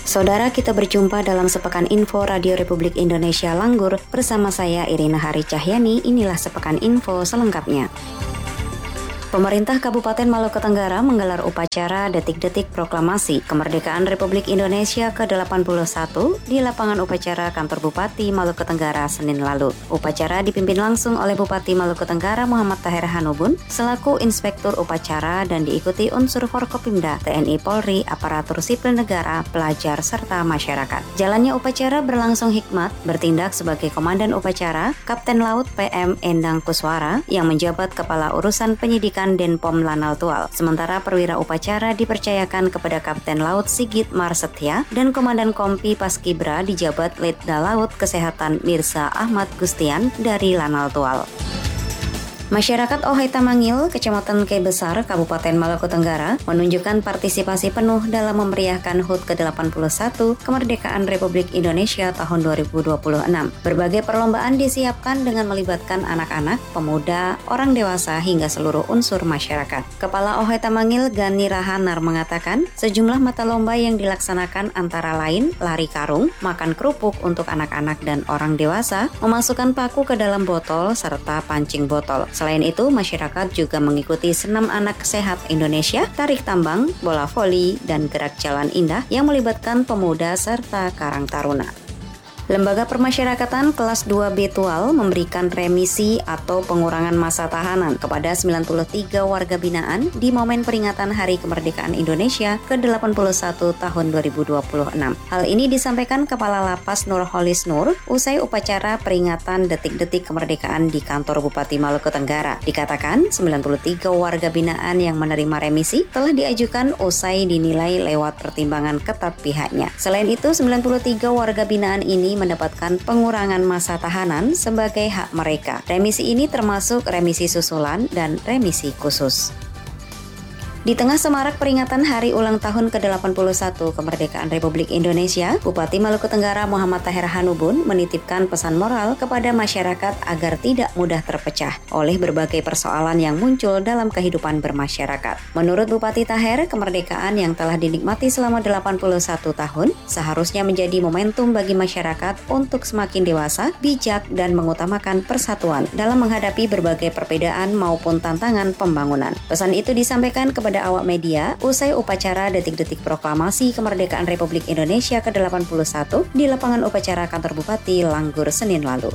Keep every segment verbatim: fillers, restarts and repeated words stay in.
Saudara, kita berjumpa dalam Sepekan Info Radio Republik Indonesia Langgur bersama saya Irina Hari Cahyani. Inilah Sepekan Info selengkapnya. Pemerintah Kabupaten Maluku Tenggara menggelar upacara detik-detik proklamasi kemerdekaan Republik Indonesia ke delapan puluh satu di lapangan upacara kantor Bupati Maluku Tenggara Senin lalu. Upacara dipimpin langsung oleh Bupati Maluku Tenggara Muhammad Taher Hanubun selaku inspektur upacara dan diikuti unsur Forkopimda, T N I Polri, aparatur sipil negara, pelajar, serta masyarakat. Jalannya upacara berlangsung hikmat, bertindak sebagai komandan upacara Kapten Laut P M Endang Kuswara yang menjabat Kepala Urusan Penyidikan Denpom Lanal Tual. Sementara perwira upacara dipercayakan kepada Kapten Laut Sigit Marsetia dan Komandan Kompi Paskibra dijabat Letda Laut Kesehatan Mirza Ahmad Gustian dari Lanal Tual. Masyarakat Ohai Tamangil, Kecamatan Kei Besar, Kabupaten Maluku Tenggara menunjukkan partisipasi penuh dalam memeriahkan H U T ke delapan puluh satu Kemerdekaan Republik Indonesia tahun dua ribu dua puluh enam. Berbagai perlombaan disiapkan dengan melibatkan anak-anak, pemuda, orang dewasa hingga seluruh unsur masyarakat. Kepala Ohai Tamangil Gani Rahanar mengatakan sejumlah mata lomba yang dilaksanakan antara lain lari karung, makan kerupuk untuk anak-anak dan orang dewasa, memasukkan paku ke dalam botol, serta pancing botol. Selain itu, masyarakat juga mengikuti senam anak sehat Indonesia, tarik tambang, bola voli, dan gerak jalan indah yang melibatkan pemuda serta karang taruna. Lembaga Permasyarakatan kelas dua B Tual memberikan remisi atau pengurangan masa tahanan kepada sembilan puluh tiga warga binaan di momen peringatan Hari Kemerdekaan Indonesia ke delapan puluh satu tahun dua ribu dua puluh enam. Hal ini disampaikan Kepala Lapas Nurholis Nur usai upacara peringatan detik-detik kemerdekaan di kantor Bupati Maluku Tenggara. Dikatakan sembilan puluh tiga warga binaan yang menerima remisi telah diajukan usai dinilai lewat pertimbangan ketat pihaknya. Selain itu, sembilan puluh tiga warga binaan ini mendapatkan pengurangan masa tahanan sebagai hak mereka. Remisi ini termasuk remisi susulan dan remisi khusus. Di tengah semarak peringatan Hari Ulang Tahun ke delapan puluh satu Kemerdekaan Republik Indonesia, Bupati Maluku Tenggara Muhammad Taher Hanubun menitipkan pesan moral kepada masyarakat agar tidak mudah terpecah oleh berbagai persoalan yang muncul dalam kehidupan bermasyarakat. Menurut Bupati Taher, kemerdekaan yang telah dinikmati selama delapan puluh satu tahun seharusnya menjadi momentum bagi masyarakat untuk semakin dewasa, bijak, dan mengutamakan persatuan dalam menghadapi berbagai perbedaan maupun tantangan pembangunan. Pesan itu disampaikan kepada awak media usai upacara detik-detik proklamasi kemerdekaan Republik Indonesia ke delapan puluh satu di lapangan upacara kantor Bupati Langgur Senin lalu.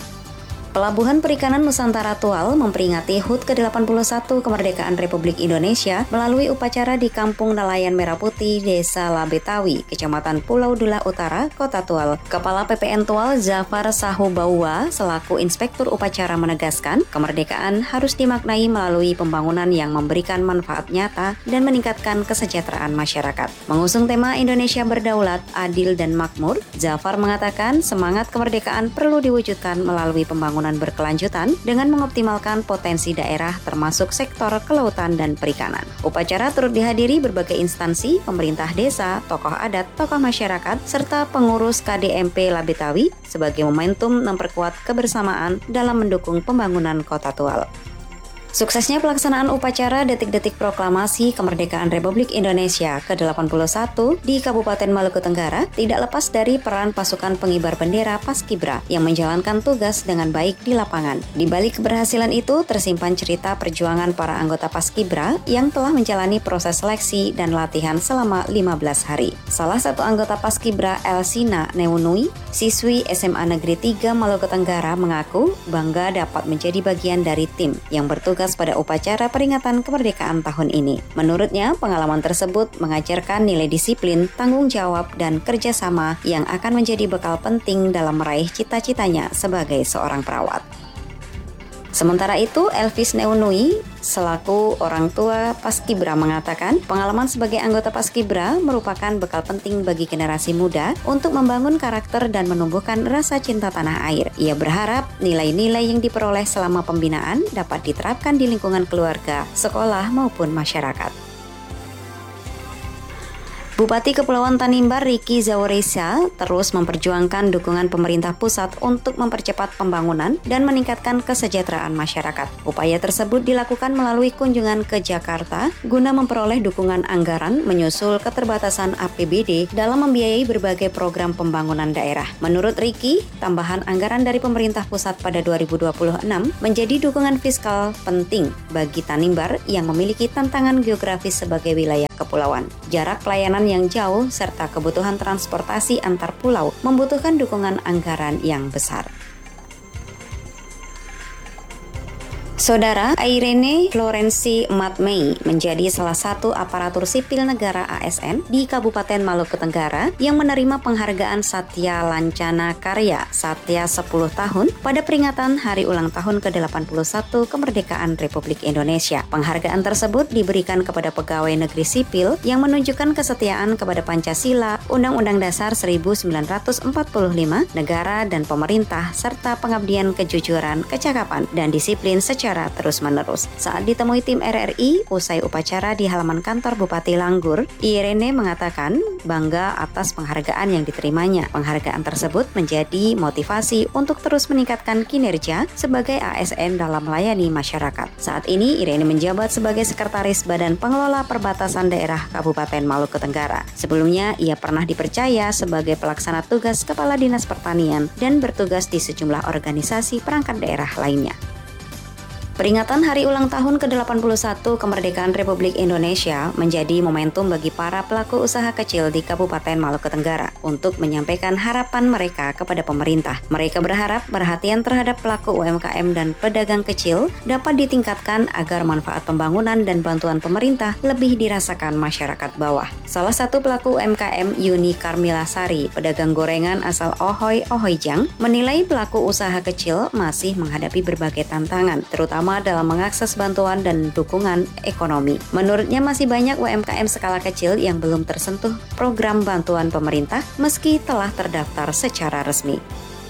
Pelabuhan Perikanan Nusantara Tual memperingati H U T ke delapan puluh satu Kemerdekaan Republik Indonesia melalui upacara di Kampung Nelayan Merah Putih, Desa Labetawi, Kecamatan Pulau Dula Utara, Kota Tual. Kepala P P N Tual Zafar Sahubaua selaku inspektur upacara menegaskan kemerdekaan harus dimaknai melalui pembangunan yang memberikan manfaat nyata dan meningkatkan kesejahteraan masyarakat. Mengusung tema Indonesia Berdaulat, Adil, dan Makmur, Zafar mengatakan semangat kemerdekaan perlu diwujudkan melalui pembangunan berkelanjutan dengan mengoptimalkan potensi daerah termasuk sektor kelautan dan perikanan. Upacara turut dihadiri berbagai instansi, pemerintah desa, tokoh adat, tokoh masyarakat, serta pengurus K D M P Labetawi sebagai momentum memperkuat kebersamaan dalam mendukung pembangunan Kota Tual. Suksesnya pelaksanaan upacara detik-detik proklamasi kemerdekaan Republik Indonesia ke delapan puluh satu di Kabupaten Maluku Tenggara tidak lepas dari peran pasukan pengibar bendera Paskibra yang menjalankan tugas dengan baik di lapangan. Di balik keberhasilan itu tersimpan cerita perjuangan para anggota Paskibra yang telah menjalani proses seleksi dan latihan selama lima belas hari. Salah satu anggota Paskibra, Elsina Neunui, siswi S M A Negeri tiga Maluku Tenggara, mengaku bangga dapat menjadi bagian dari tim yang bertugas pada upacara peringatan kemerdekaan tahun ini. Menurutnya, pengalaman tersebut mengajarkan nilai disiplin, tanggung jawab, dan kerjasama yang akan menjadi bekal penting dalam meraih cita-citanya sebagai seorang perawat. Sementara itu, Elvis Neunui selaku orang tua Paskibra mengatakan pengalaman sebagai anggota Paskibra merupakan bekal penting bagi generasi muda untuk membangun karakter dan menumbuhkan rasa cinta tanah air. Ia berharap nilai-nilai yang diperoleh selama pembinaan dapat diterapkan di lingkungan keluarga, sekolah maupun masyarakat. Bupati Kepulauan Tanimbar Riki Zawaresa terus memperjuangkan dukungan pemerintah pusat untuk mempercepat pembangunan dan meningkatkan kesejahteraan masyarakat. Upaya tersebut dilakukan melalui kunjungan ke Jakarta guna memperoleh dukungan anggaran menyusul keterbatasan A P B D dalam membiayai berbagai program pembangunan daerah. Menurut Riki, tambahan anggaran dari pemerintah pusat pada dua ribu dua puluh enam menjadi dukungan fiskal penting bagi Tanimbar yang memiliki tantangan geografis sebagai wilayah kepulauan. Jarak pelayanan yang jauh serta kebutuhan transportasi antar pulau membutuhkan dukungan anggaran yang besar. Saudara Irene Florensi Matmei menjadi salah satu aparatur sipil negara A S N di Kabupaten Maluku Tenggara yang menerima penghargaan Satya Lancana Karya Satya sepuluh tahun pada peringatan Hari Ulang Tahun ke delapan puluh satu Kemerdekaan Republik Indonesia. Penghargaan tersebut diberikan kepada pegawai negeri sipil yang menunjukkan kesetiaan kepada Pancasila, Undang-Undang Dasar seribu sembilan ratus empat puluh lima, negara dan pemerintah, serta pengabdian kejujuran, kecakapan, dan disiplin secara secara terus-menerus. Saat ditemui tim R R I usai upacara di halaman kantor Bupati Langgur, Irene mengatakan bangga atas penghargaan yang diterimanya. Penghargaan tersebut menjadi motivasi untuk terus meningkatkan kinerja sebagai A S N dalam melayani masyarakat. Saat ini Irene menjabat sebagai Sekretaris Badan Pengelola Perbatasan Daerah Kabupaten Maluku Tenggara. Sebelumnya ia pernah dipercaya sebagai pelaksana tugas Kepala Dinas Pertanian dan bertugas di sejumlah organisasi perangkat daerah lainnya. Peringatan Hari Ulang Tahun ke delapan puluh satu Kemerdekaan Republik Indonesia menjadi momentum bagi para pelaku usaha kecil di Kabupaten Maluku Tenggara untuk menyampaikan harapan mereka kepada pemerintah. Mereka berharap perhatian terhadap pelaku U M K M dan pedagang kecil dapat ditingkatkan agar manfaat pembangunan dan bantuan pemerintah lebih dirasakan masyarakat bawah. Salah satu pelaku U M K M, Yuni Karmilasari, pedagang gorengan asal Ohoy Ohoyjang, menilai pelaku usaha kecil masih menghadapi berbagai tantangan, terutama dalam mengakses bantuan dan dukungan ekonomi. Menurutnya masih banyak U M K M skala kecil yang belum tersentuh program bantuan pemerintah meski telah terdaftar secara resmi.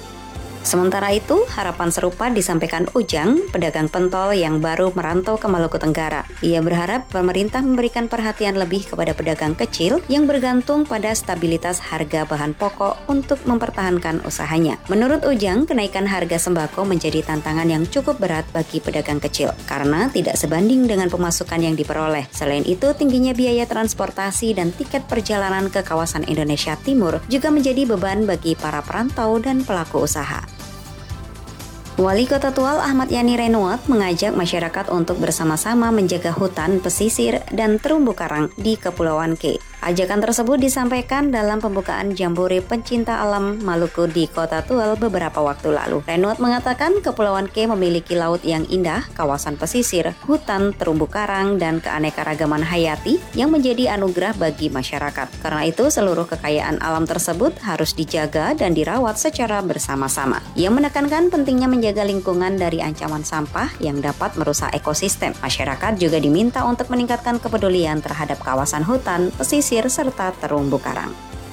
Sementara itu, harapan serupa disampaikan Ujang, pedagang pentol yang baru merantau ke Maluku Tenggara. Ia berharap pemerintah memberikan perhatian lebih kepada pedagang kecil yang bergantung pada stabilitas harga bahan pokok untuk mempertahankan usahanya. Menurut Ujang, kenaikan harga sembako menjadi tantangan yang cukup berat bagi pedagang kecil karena tidak sebanding dengan pemasukan yang diperoleh. Selain itu, tingginya biaya transportasi dan tiket perjalanan ke kawasan Indonesia Timur juga menjadi beban bagi para perantau dan pelaku usaha. Wali Kota Tual Ahmad Yani Renuat mengajak masyarakat untuk bersama-sama menjaga hutan, pesisir, dan terumbu karang di Kepulauan K. Ajakan tersebut disampaikan dalam pembukaan Jambore Pencinta Alam Maluku di Kota Tual beberapa waktu lalu. Renuat mengatakan Kepulauan K memiliki laut yang indah, kawasan pesisir, hutan, terumbu karang, dan keanekaragaman hayati yang menjadi anugerah bagi masyarakat. Karena itu, seluruh kekayaan alam tersebut harus dijaga dan dirawat secara bersama-sama. Ia menekankan pentingnya menjaga lingkungan dari ancaman sampah yang dapat merusak ekosistem. Masyarakat juga diminta untuk meningkatkan kepedulian terhadap kawasan hutan, pesisir, serta terumbu karang.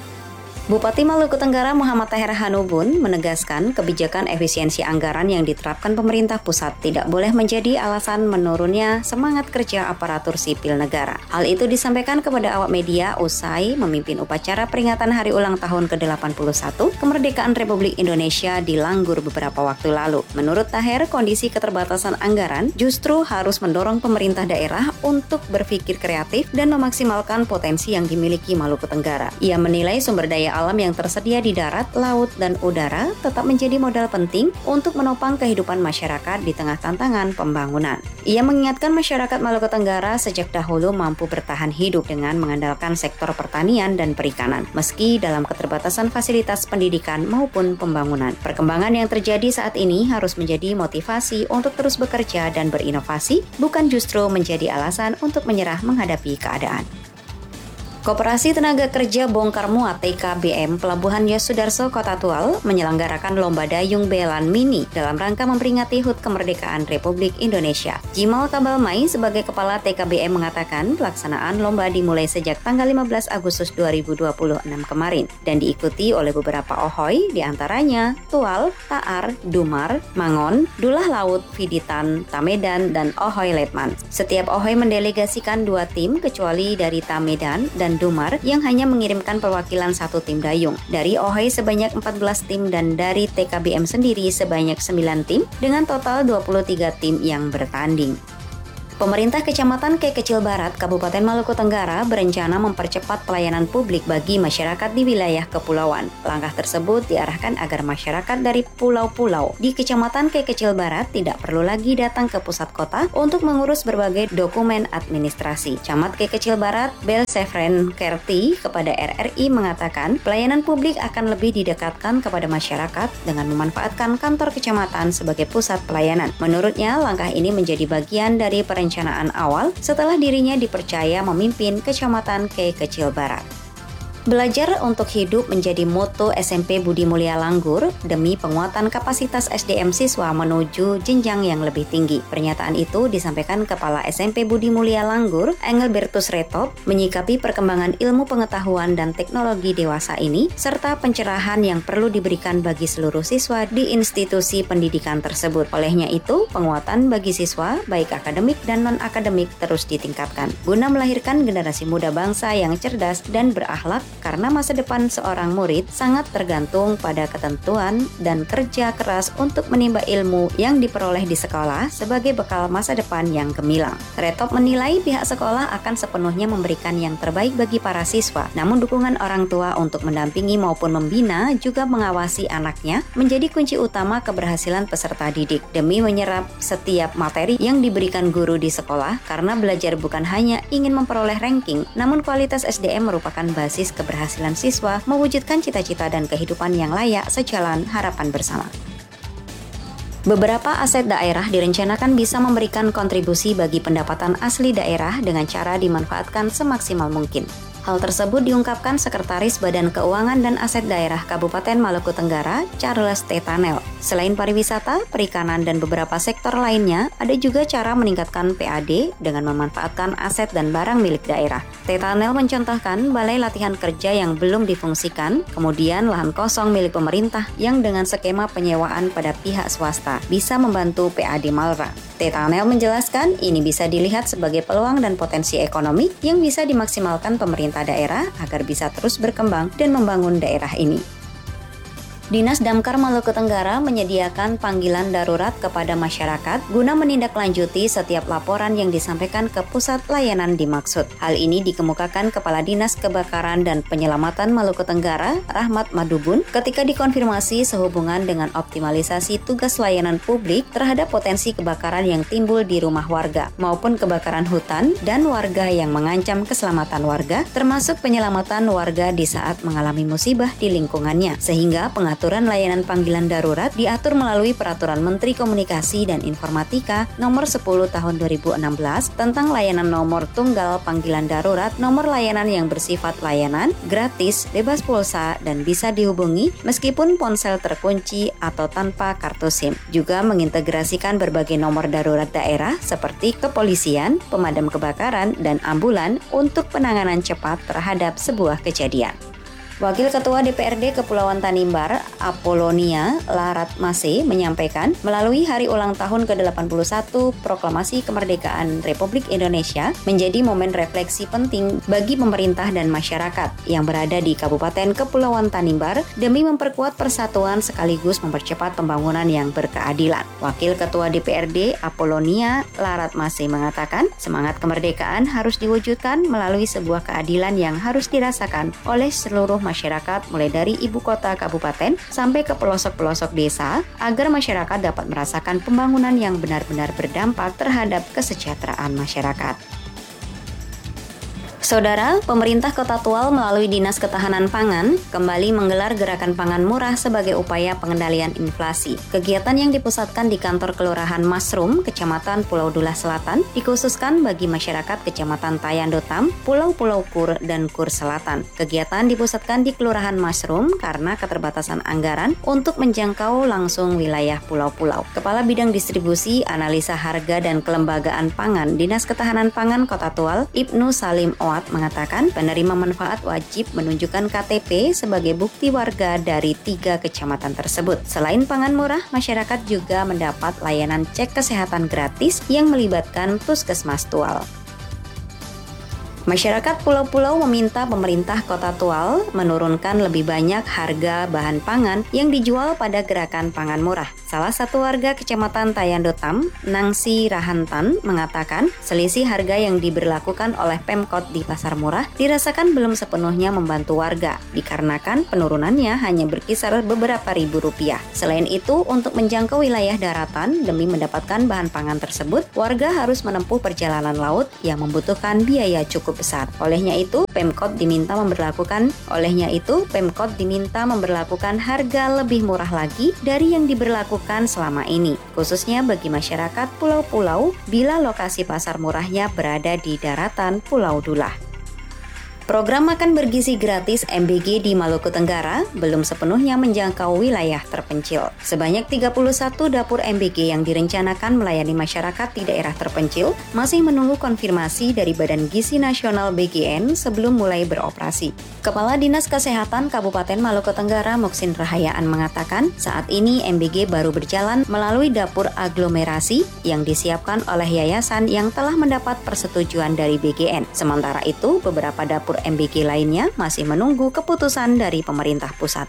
Bupati Maluku Tenggara Muhammad Taher Hanubun menegaskan kebijakan efisiensi anggaran yang diterapkan pemerintah pusat tidak boleh menjadi alasan menurunnya semangat kerja aparatur sipil negara. Hal itu disampaikan kepada awak media usai memimpin upacara peringatan Hari Ulang Tahun ke delapan puluh satu Kemerdekaan Republik Indonesia di Langgur beberapa waktu lalu. Menurut Taher, kondisi keterbatasan anggaran justru harus mendorong pemerintah daerah untuk berpikir kreatif dan memaksimalkan potensi yang dimiliki Maluku Tenggara. Ia menilai sumber daya alam yang tersedia di darat, laut, dan udara tetap menjadi modal penting untuk menopang kehidupan masyarakat di tengah tantangan pembangunan. Ia mengingatkan masyarakat Maluku Tenggara sejak dahulu mampu bertahan hidup dengan mengandalkan sektor pertanian dan perikanan, meski dalam keterbatasan fasilitas pendidikan maupun pembangunan. Perkembangan yang terjadi saat ini harus menjadi motivasi untuk terus bekerja dan berinovasi, bukan justru menjadi alasan untuk menyerah menghadapi keadaan. Koperasi Tenaga Kerja Bongkar Muat T K B M Pelabuhan Yosudarso Kota Tual menyelenggarakan Lomba Dayung Belan Mini dalam rangka memperingati H U T Kemerdekaan Republik Indonesia. Jimal Kabalmai sebagai Kepala T K B M mengatakan pelaksanaan lomba dimulai sejak tanggal lima belas Agustus dua ribu dua puluh enam kemarin dan diikuti oleh beberapa ohoy, diantaranya Tual, Taar, Dumar, Mangon, Dulah Laut, Fiditan, Tamedan, dan Ohoy Letman. Setiap ohoy mendelegasikan dua tim kecuali dari Tamedan dan Kabupaten Dumar yang hanya mengirimkan perwakilan satu tim dayung. Dari O H I sebanyak empat belas tim dan dari T K B M sendiri sebanyak sembilan tim dengan total dua puluh tiga tim yang bertanding. Pemerintah Kecamatan Kek Kecil Barat, Kabupaten Maluku Tenggara berencana mempercepat pelayanan publik bagi masyarakat di wilayah kepulauan. Langkah tersebut diarahkan agar masyarakat dari pulau-pulau di Kecamatan Kek Kecil Barat tidak perlu lagi datang ke pusat kota untuk mengurus berbagai dokumen administrasi. Camat Kek Kecil Barat, Bel Sefren Kerti kepada R R I mengatakan pelayanan publik akan lebih didekatkan kepada masyarakat dengan memanfaatkan kantor kecamatan sebagai pusat pelayanan. Menurutnya, langkah ini menjadi bagian dari perencanaan perencanaan awal setelah dirinya dipercaya memimpin Kecamatan Kek Kecil Barat. Belajar untuk hidup menjadi moto S M P Budi Mulia Langgur demi penguatan kapasitas S D M siswa menuju jenjang yang lebih tinggi. Pernyataan itu disampaikan Kepala S M P Budi Mulia Langgur, Engelbertus Retop, menyikapi perkembangan ilmu pengetahuan dan teknologi dewasa ini, serta pencerahan yang perlu diberikan bagi seluruh siswa di institusi pendidikan tersebut. Olehnya itu, penguatan bagi siswa, baik akademik dan non-akademik, terus ditingkatkan, guna melahirkan generasi muda bangsa yang cerdas dan berakhlak, karena masa depan seorang murid sangat tergantung pada ketentuan dan kerja keras untuk menimba ilmu yang diperoleh di sekolah sebagai bekal masa depan yang gemilang. Retop menilai pihak sekolah akan sepenuhnya memberikan yang terbaik bagi para siswa, namun dukungan orang tua untuk mendampingi maupun membina juga mengawasi anaknya menjadi kunci utama keberhasilan peserta didik. Demi menyerap setiap materi yang diberikan guru di sekolah, karena belajar bukan hanya ingin memperoleh ranking, namun kualitas S D M merupakan basis keberhasilan keberhasilan siswa mewujudkan cita-cita dan kehidupan yang layak sejalan harapan bersama. Beberapa aset daerah direncanakan bisa memberikan kontribusi bagi pendapatan asli daerah dengan cara dimanfaatkan semaksimal mungkin. Hal tersebut diungkapkan Sekretaris Badan Keuangan dan Aset Daerah Kabupaten Maluku Tenggara, Charles T. Tanel. Selain pariwisata, perikanan, dan beberapa sektor lainnya, ada juga cara meningkatkan P A D dengan memanfaatkan aset dan barang milik daerah. T. Tanel mencontohkan balai latihan kerja yang belum difungsikan, kemudian lahan kosong milik pemerintah yang dengan skema penyewaan pada pihak swasta bisa membantu P A D Malra. T. Tanel menjelaskan ini bisa dilihat sebagai peluang dan potensi ekonomi yang bisa dimaksimalkan pemerintah daerah agar bisa terus berkembang dan membangun daerah ini. Dinas Damkar Maluku Tenggara menyediakan panggilan darurat kepada masyarakat guna menindaklanjuti setiap laporan yang disampaikan ke pusat layanan dimaksud. Hal ini dikemukakan Kepala Dinas Kebakaran dan Penyelamatan Maluku Tenggara, Rahmat Madubun, ketika dikonfirmasi sehubungan dengan optimalisasi tugas layanan publik terhadap potensi kebakaran yang timbul di rumah warga, maupun kebakaran hutan dan warga yang mengancam keselamatan warga, termasuk penyelamatan warga di saat mengalami musibah di lingkungannya, sehingga pengaturan Pengaturan layanan panggilan darurat diatur melalui Peraturan Menteri Komunikasi dan Informatika Nomor sepuluh Tahun dua ribu enam belas tentang layanan nomor tunggal panggilan darurat, nomor layanan yang bersifat layanan, gratis, bebas pulsa, dan bisa dihubungi meskipun ponsel terkunci atau tanpa kartu SIM. Juga mengintegrasikan berbagai nomor darurat daerah seperti kepolisian, pemadam kebakaran, dan ambulan untuk penanganan cepat terhadap sebuah kejadian. Wakil Ketua D P R D Kepulauan Tanimbar, Apolonia Laratmase, menyampaikan melalui hari ulang tahun ke delapan puluh satu Proklamasi Kemerdekaan Republik Indonesia menjadi momen refleksi penting bagi pemerintah dan masyarakat yang berada di Kabupaten Kepulauan Tanimbar demi memperkuat persatuan sekaligus mempercepat pembangunan yang berkeadilan. Wakil Ketua D P R D Apolonia Laratmase mengatakan, semangat kemerdekaan harus diwujudkan melalui sebuah keadilan yang harus dirasakan oleh seluruh masyarakat mulai dari ibu kota kabupaten sampai ke pelosok-pelosok desa agar masyarakat dapat merasakan pembangunan yang benar-benar berdampak terhadap kesejahteraan masyarakat. Saudara, pemerintah Kota Tual melalui Dinas Ketahanan Pangan kembali menggelar gerakan pangan murah sebagai upaya pengendalian inflasi. Kegiatan yang dipusatkan di kantor Kelurahan Masrum, Kecamatan Pulau Dula Selatan, dikhususkan bagi masyarakat Kecamatan Tayandotam, Pulau-Pulau Kur, dan Kur Selatan. Kegiatan dipusatkan di Kelurahan Masrum karena keterbatasan anggaran untuk menjangkau langsung wilayah pulau-pulau. Kepala Bidang Distribusi, Analisa Harga, dan Kelembagaan Pangan Dinas Ketahanan Pangan Kota Tual, Ibnu Salim Oat, mengatakan penerima manfaat wajib menunjukkan K T P sebagai bukti warga dari tiga kecamatan tersebut. Selain pangan murah, masyarakat juga mendapat layanan cek kesehatan gratis yang melibatkan Puskesmas Tual. Masyarakat pulau-pulau meminta pemerintah Kota Tual menurunkan lebih banyak harga bahan pangan yang dijual pada gerakan pangan murah. Salah satu warga Kecamatan Tayandotam, Nangsi Rahantan, mengatakan selisih harga yang diberlakukan oleh Pemkot di pasar murah dirasakan belum sepenuhnya membantu warga, dikarenakan penurunannya hanya berkisar beberapa ribu rupiah. Selain itu, untuk menjangkau wilayah daratan demi mendapatkan bahan pangan tersebut, warga harus menempuh perjalanan laut yang membutuhkan biaya cukup besar. Olehnya itu, Pemkot diminta memberlakukan olehnya itu Pemkot diminta memberlakukan harga lebih murah lagi dari yang diberlakukan selama ini, khususnya bagi masyarakat pulau-pulau bila lokasi pasar murahnya berada di daratan Pulau Dulah. Program makan bergizi gratis M B G di Maluku Tenggara belum sepenuhnya menjangkau wilayah terpencil. Sebanyak tiga puluh satu dapur M B G yang direncanakan melayani masyarakat di daerah terpencil masih menunggu konfirmasi dari Badan Gizi Nasional B G N sebelum mulai beroperasi. Kepala Dinas Kesehatan Kabupaten Maluku Tenggara Muksin Rahayaan mengatakan saat ini M B G baru berjalan melalui dapur aglomerasi yang disiapkan oleh yayasan yang telah mendapat persetujuan dari B G N. Sementara itu, beberapa dapur M B G lainnya masih menunggu keputusan dari pemerintah pusat.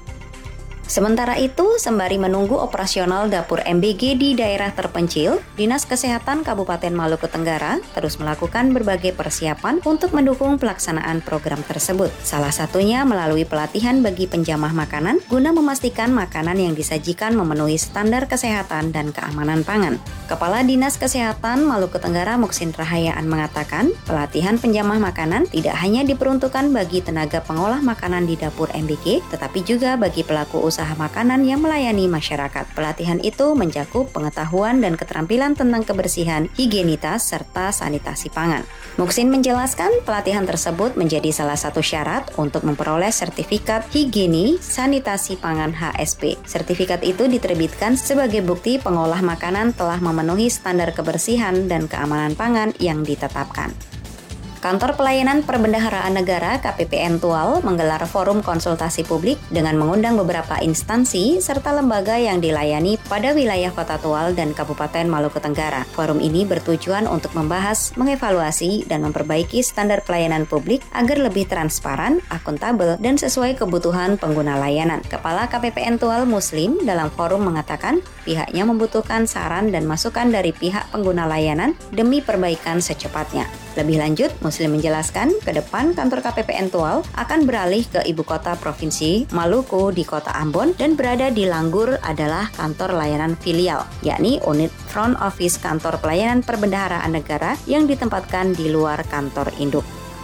Sementara itu, sembari menunggu operasional dapur M B G di daerah terpencil, Dinas Kesehatan Kabupaten Maluku Tenggara terus melakukan berbagai persiapan untuk mendukung pelaksanaan program tersebut. Salah satunya melalui pelatihan bagi penjamah makanan guna memastikan makanan yang disajikan memenuhi standar kesehatan dan keamanan pangan. Kepala Dinas Kesehatan Maluku Tenggara Muksin Rahayaan mengatakan, pelatihan penjamah makanan tidak hanya diperuntukkan bagi tenaga pengolah makanan di dapur M B G, tetapi juga bagi pelaku usaha usaha makanan yang melayani masyarakat. Pelatihan itu mencakup pengetahuan dan keterampilan tentang kebersihan, higienitas, serta sanitasi pangan. Muksin menjelaskan pelatihan tersebut menjadi salah satu syarat untuk memperoleh sertifikat higieni sanitasi pangan H S P. Sertifikat itu diterbitkan sebagai bukti pengolah makanan telah memenuhi standar kebersihan dan keamanan pangan yang ditetapkan. Kantor Pelayanan Perbendaharaan Negara K P P N Tual menggelar forum konsultasi publik dengan mengundang beberapa instansi serta lembaga yang dilayani pada wilayah Kota Tual dan Kabupaten Maluku Tenggara. Forum ini bertujuan untuk membahas, mengevaluasi, dan memperbaiki standar pelayanan publik agar lebih transparan, akuntabel, dan sesuai kebutuhan pengguna layanan. Kepala K P P N Tual Muslim dalam forum mengatakan pihaknya membutuhkan saran dan masukan dari pihak pengguna layanan demi perbaikan secepatnya. Lebih lanjut, Muslim menjelaskan ke depan kantor K P P N Tual akan beralih ke ibu kota provinsi Maluku di kota Ambon dan berada di Langgur adalah kantor layanan filial, yakni unit front office kantor pelayanan perbendaharaan negara yang ditempatkan di luar kantor induk.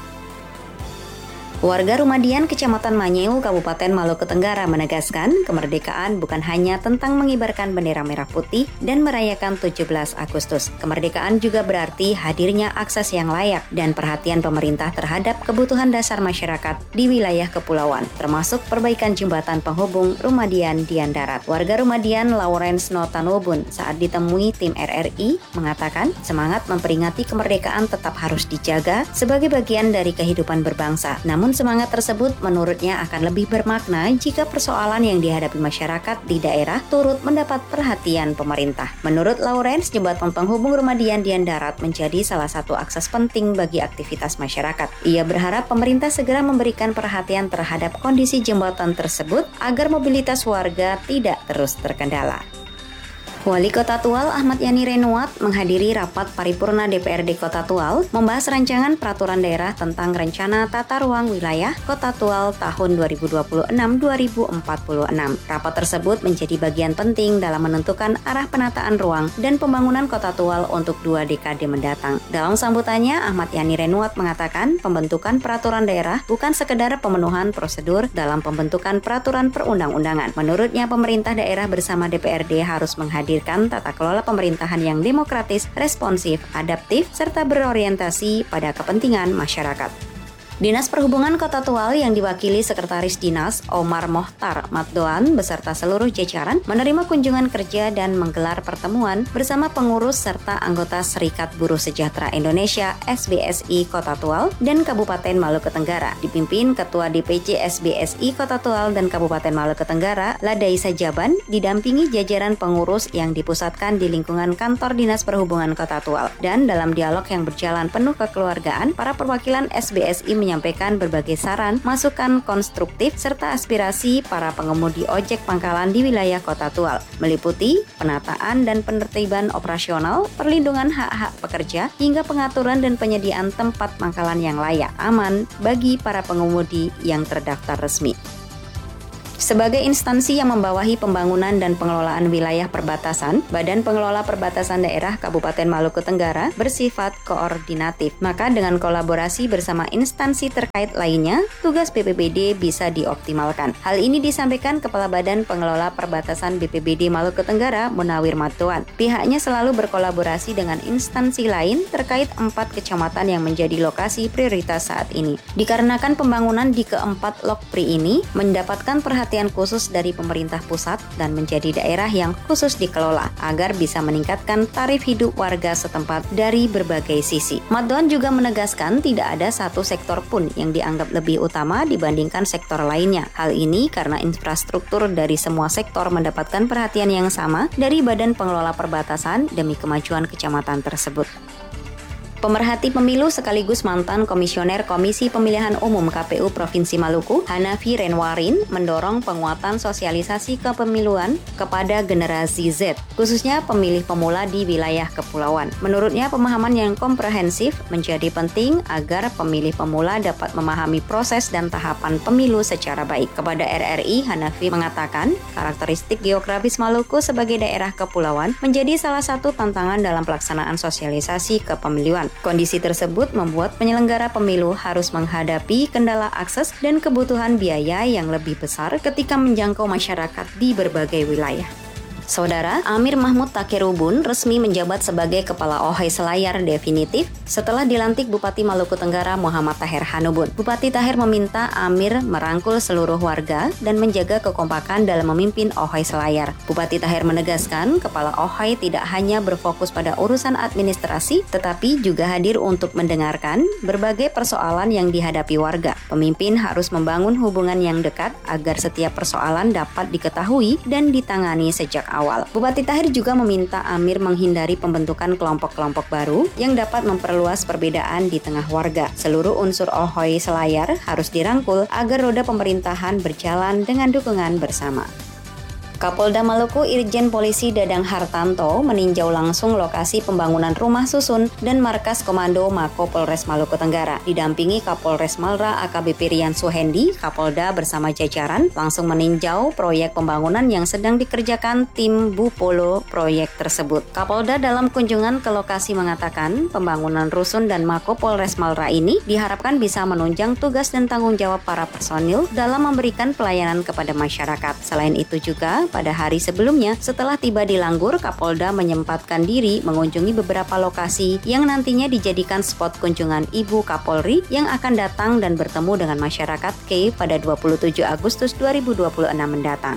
Warga Rumadian Kecamatan Manyeu, Kabupaten Maluku Tenggara menegaskan kemerdekaan bukan hanya tentang mengibarkan bendera merah putih dan merayakan tujuh belas Agustus. Kemerdekaan juga berarti hadirnya akses yang layak dan perhatian pemerintah terhadap kebutuhan dasar masyarakat di wilayah kepulauan, termasuk perbaikan jembatan penghubung Rumadian Dian Darat. Warga Rumadian Lawrence Notanobun saat ditemui tim R R I mengatakan semangat memperingati kemerdekaan tetap harus dijaga sebagai bagian dari kehidupan berbangsa. Namun semangat tersebut menurutnya akan lebih bermakna jika persoalan yang dihadapi masyarakat di daerah turut mendapat perhatian pemerintah. Menurut Lawrence, jembatan penghubung Rumadian Dian Darat menjadi salah satu akses penting bagi aktivitas masyarakat. Ia berharap pemerintah segera memberikan perhatian terhadap kondisi jembatan tersebut agar mobilitas warga tidak terus terkendala. Wali Kota Tual Ahmad Yani Renuat menghadiri rapat paripurna D P R D Kota Tual membahas rancangan peraturan daerah tentang rencana tata ruang wilayah Kota Tual tahun dua ribu dua puluh enam sampai dua ribu empat puluh enam. Rapat tersebut menjadi bagian penting dalam menentukan arah penataan ruang dan pembangunan Kota Tual untuk dua dekade mendatang. Dalam sambutannya, Ahmad Yani Renuat mengatakan pembentukan peraturan daerah bukan sekedar pemenuhan prosedur dalam pembentukan peraturan perundang-undangan. Menurutnya, pemerintah daerah bersama D P R D harus menghadirkan menghadirkan tata kelola pemerintahan yang demokratis, responsif, adaptif, serta berorientasi pada kepentingan masyarakat. Dinas Perhubungan Kota Tual yang diwakili Sekretaris Dinas Omar Mohtar Matdoan beserta seluruh jajaran menerima kunjungan kerja dan menggelar pertemuan bersama pengurus serta anggota Serikat Buruh Sejahtera Indonesia S B S I Kota Tual dan Kabupaten Maluku Tenggara, dipimpin Ketua D P C S B S I Kota Tual dan Kabupaten Maluku Tenggara, Ladaisa Jaban, didampingi jajaran pengurus yang dipusatkan di lingkungan kantor Dinas Perhubungan Kota Tual. Dan dalam dialog yang berjalan penuh kekeluargaan, para perwakilan S B S I menyampaikan berbagai saran, masukan konstruktif, serta aspirasi para pengemudi ojek pangkalan di wilayah Kota Tual, meliputi penataan dan penertiban operasional, perlindungan hak-hak pekerja, hingga pengaturan dan penyediaan tempat pangkalan yang layak, aman bagi para pengemudi yang terdaftar resmi. Sebagai instansi yang membawahi pembangunan dan pengelolaan wilayah perbatasan, Badan Pengelola Perbatasan Daerah Kabupaten Maluku Tenggara bersifat koordinatif. Maka dengan kolaborasi bersama instansi terkait lainnya, tugas B P B D bisa dioptimalkan. Hal ini disampaikan Kepala Badan Pengelola Perbatasan B P B D Maluku Tenggara, Munawir Matdoan. Pihaknya selalu berkolaborasi dengan instansi lain terkait empat kecamatan yang menjadi lokasi prioritas saat ini. Dikarenakan pembangunan di keempat Lokpri ini mendapatkan perhatian perhatian khusus dari pemerintah pusat dan menjadi daerah yang khusus dikelola agar bisa meningkatkan tarif hidup warga setempat dari berbagai sisi. Matdoan juga menegaskan tidak ada satu sektor pun yang dianggap lebih utama dibandingkan sektor lainnya. Hal ini karena infrastruktur dari semua sektor mendapatkan perhatian yang sama dari Badan Pengelola Perbatasan demi kemajuan kecamatan tersebut. Pemerhati pemilu sekaligus mantan Komisioner Komisi Pemilihan Umum K P U Provinsi Maluku, Hanafi Renwarin, mendorong penguatan sosialisasi kepemiluan kepada generasi Z, khususnya pemilih pemula di wilayah kepulauan. Menurutnya, pemahaman yang komprehensif menjadi penting agar pemilih pemula dapat memahami proses dan tahapan pemilu secara baik. Kepada R R I, Hanafi mengatakan, karakteristik geografis Maluku sebagai daerah kepulauan menjadi salah satu tantangan dalam pelaksanaan sosialisasi kepemiluan. Kondisi tersebut membuat penyelenggara pemilu harus menghadapi kendala akses dan kebutuhan biaya yang lebih besar ketika menjangkau masyarakat di berbagai wilayah. Saudara, Amir Mahmud Takirubun resmi menjabat sebagai Kepala O H I Selayar definitif setelah dilantik Bupati Maluku Tenggara Muhammad Tahir Hanubun. Bupati Tahir meminta Amir merangkul seluruh warga dan menjaga kekompakan dalam memimpin O H I Selayar. Bupati Tahir menegaskan, Kepala O H I tidak hanya berfokus pada urusan administrasi, tetapi juga hadir untuk mendengarkan berbagai persoalan yang dihadapi warga. Pemimpin harus membangun hubungan yang dekat agar setiap persoalan dapat diketahui dan ditangani sejak awal. Awal. Bupati Tahir juga meminta Amir menghindari pembentukan kelompok-kelompok baru yang dapat memperluas perbedaan di tengah warga. Seluruh unsur O H I Selayar harus dirangkul agar roda pemerintahan berjalan dengan dukungan bersama. Kapolda Maluku Irjen Polisi Dadang Hartanto meninjau langsung lokasi pembangunan rumah susun dan markas komando Mako Polres Maluku Tenggara. Didampingi Kapolres Malra A K B P Rian Suhendi, Kapolda bersama jajaran langsung meninjau proyek pembangunan yang sedang dikerjakan tim Bupolo proyek tersebut. Kapolda dalam kunjungan ke lokasi mengatakan pembangunan rusun dan Mako Polres Malra ini diharapkan bisa menunjang tugas dan tanggung jawab para personil dalam memberikan pelayanan kepada masyarakat. Selain itu juga, pada hari sebelumnya, setelah tiba di Langgur, Kapolda menyempatkan diri mengunjungi beberapa lokasi yang nantinya dijadikan spot kunjungan Ibu Kapolri yang akan datang dan bertemu dengan masyarakat K pada dua puluh tujuh Agustus dua ribu dua puluh enam mendatang.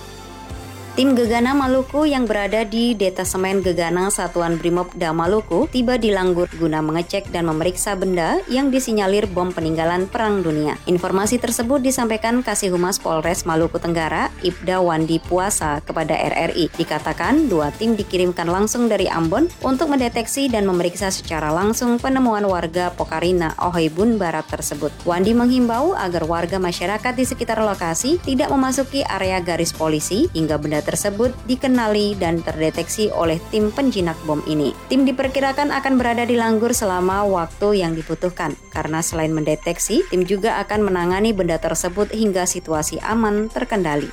Tim Gegana Maluku yang berada di Detasemen Gegana Satuan Brimopda Maluku tiba di Langgur guna mengecek dan memeriksa benda yang disinyalir bom peninggalan Perang Dunia. Informasi tersebut disampaikan Kasih Humas Polres Maluku Tenggara, Ibda Wandi Puasa, kepada R R I. Dikatakan dua tim dikirimkan langsung dari Ambon untuk mendeteksi dan memeriksa secara langsung penemuan warga Pokarina, Ohaibun Barat tersebut. Wandi menghimbau agar warga masyarakat di sekitar lokasi tidak memasuki area garis polisi hingga benda tersebut dikenali dan terdeteksi oleh tim penjinak bom ini. Tim diperkirakan akan berada di Langgur selama waktu yang dibutuhkan, karena selain mendeteksi, tim juga akan menangani benda tersebut hingga situasi aman terkendali.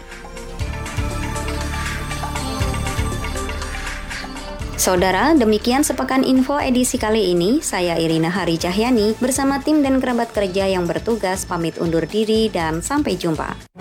Saudara, demikian Sepekan Info edisi kali ini. Saya Irina Hari Cahyani bersama tim dan kerabat kerja yang bertugas pamit undur diri dan sampai jumpa.